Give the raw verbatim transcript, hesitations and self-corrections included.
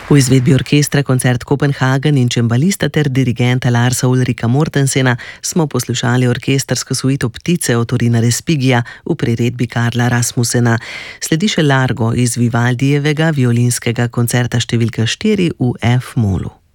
V izvedbi orkestra Koncert Kopenhagen in čembalista ter dirigenta Larsa Ulrika Mortensena smo poslušali orkestrsko suito Ptice od Torina Respigija v priredbi Karla Rasmussena. Sledi še Largo iz Vivaldijevega violinskega koncerta številka štiri v F-molu.